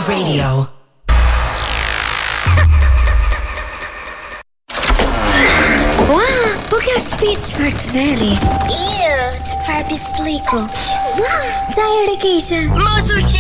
Radio. Po kjo shtëpi çfarë të veri? Çfarë pisliku? Sa herë keqe? Mos u